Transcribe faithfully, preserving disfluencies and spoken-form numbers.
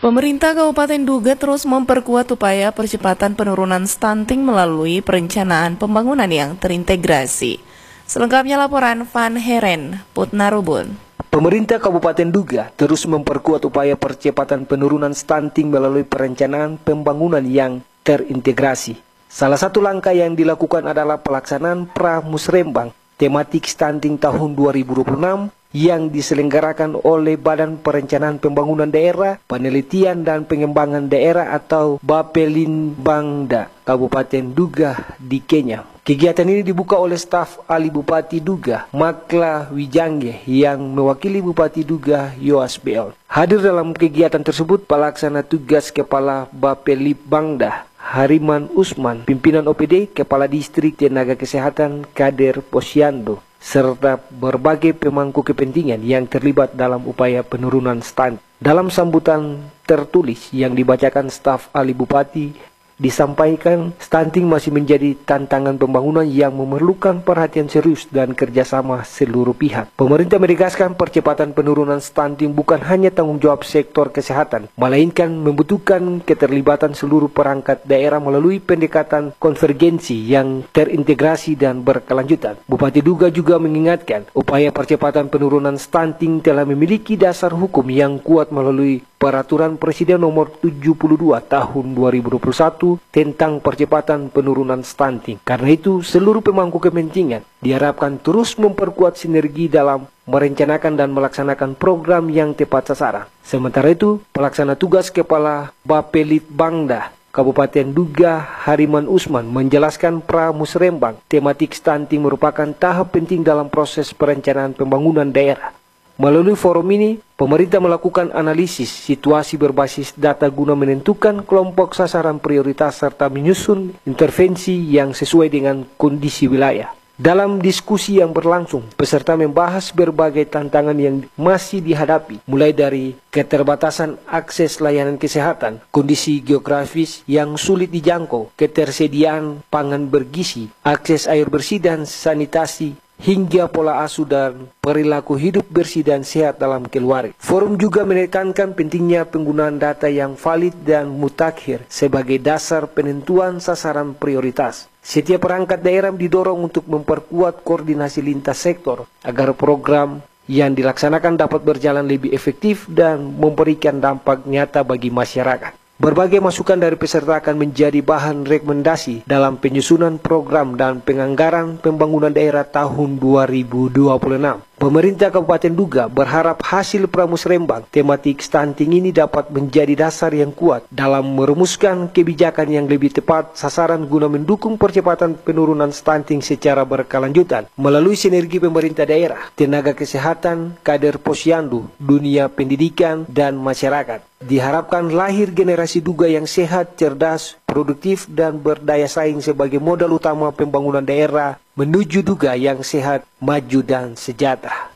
Pemerintah Kabupaten Duga terus memperkuat upaya percepatan penurunan stunting melalui perencanaan pembangunan yang terintegrasi. Selengkapnya laporan Van Heren, Putnarubun. Pemerintah Kabupaten Duga terus memperkuat upaya percepatan penurunan stunting melalui perencanaan pembangunan yang terintegrasi. Salah satu langkah yang dilakukan adalah pelaksanaan Pramusrembang tematik stunting tahun dua ribu dua puluh enam yang diselenggarakan oleh Badan Perencanaan Pembangunan Daerah, Penelitian dan Pengembangan Daerah atau Bapelimbangda Kabupaten Duga di Kenya. Kegiatan ini dibuka oleh staf ahli Bupati Duga, Makla Wijangge, yang mewakili Bupati Duga, Yoas B L. Hadir dalam kegiatan tersebut pelaksana tugas Kepala Bapelimbangda, Hariman Usman, pimpinan O P D, Kepala Distrik Tenaga Kesehatan, Kader Posyandu, serta berbagai pemangku kepentingan yang terlibat dalam upaya penurunan stunting. Dalam sambutan tertulis yang dibacakan staf ahli Bupati, disampaikan stunting masih menjadi tantangan pembangunan yang memerlukan perhatian serius dan kerjasama seluruh pihak. Pemerintah menegaskan percepatan penurunan stunting bukan hanya tanggung jawab sektor kesehatan, melainkan membutuhkan keterlibatan seluruh perangkat daerah melalui pendekatan konvergensi yang terintegrasi dan berkelanjutan. Bupati Duga juga mengingatkan upaya percepatan penurunan stunting telah memiliki dasar hukum yang kuat melalui Peraturan Presiden Nomor tujuh puluh dua Tahun dua ribu dua puluh satu tentang percepatan penurunan stunting. Karena itu, seluruh pemangku kepentingan diharapkan terus memperkuat sinergi dalam merencanakan dan melaksanakan program yang tepat sasaran. Sementara itu, pelaksana tugas Kepala Bapelitbangda Kabupaten Duga, Hariman Usman, menjelaskan Pramusrembang tematik stunting merupakan tahap penting dalam proses perencanaan pembangunan daerah. Melalui forum ini, pemerintah melakukan analisis situasi berbasis data guna menentukan kelompok sasaran prioritas serta menyusun intervensi yang sesuai dengan kondisi wilayah. Dalam diskusi yang berlangsung, peserta membahas berbagai tantangan yang masih dihadapi, mulai dari keterbatasan akses layanan kesehatan, kondisi geografis yang sulit dijangkau, ketersediaan pangan bergizi, akses air bersih dan sanitasi, hingga pola asuh dan perilaku hidup bersih dan sehat dalam keluarga. Forum juga menekankan pentingnya penggunaan data yang valid dan mutakhir sebagai dasar penentuan sasaran prioritas. Setiap perangkat daerah didorong untuk memperkuat koordinasi lintas sektor agar program yang dilaksanakan dapat berjalan lebih efektif dan memberikan dampak nyata bagi masyarakat. Berbagai masukan dari peserta akan menjadi bahan rekomendasi dalam penyusunan program dan penganggaran pembangunan daerah tahun dua ribu dua puluh enam. Pemerintah Kabupaten Duga berharap hasil Pramusrembang tematik stunting ini dapat menjadi dasar yang kuat dalam merumuskan kebijakan yang lebih tepat sasaran guna mendukung percepatan penurunan stunting secara berkelanjutan melalui sinergi pemerintah daerah, tenaga kesehatan, kader posyandu, dunia pendidikan, dan masyarakat. Diharapkan lahir generasi Duga yang sehat, cerdas, produktif, dan berdaya saing sebagai modal utama pembangunan daerah menuju Duga yang sehat, maju, dan sejahtera.